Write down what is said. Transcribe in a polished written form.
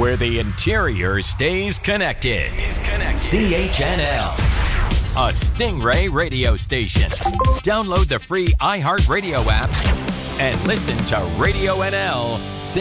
where the interior stays connected. CHNL, a Stingray radio station. Download the free iHeartRadio app and listen to Radio NL